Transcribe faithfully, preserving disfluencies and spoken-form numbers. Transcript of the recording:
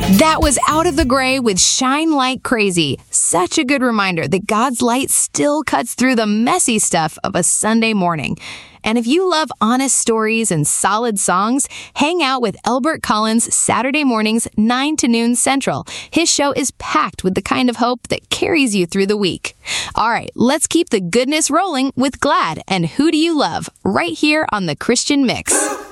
That was Out of the Gray with Shine Like Crazy. Such a good reminder that God's light still cuts through the messy stuff of a Sunday morning. And if you love honest stories and solid songs, hang out with Elbert Collins Saturday mornings, nine to noon Central. His show is packed with the kind of hope that carries you through the week. All right, let's keep the goodness rolling with Glad and Who Do You Love right here on The Christian Mix.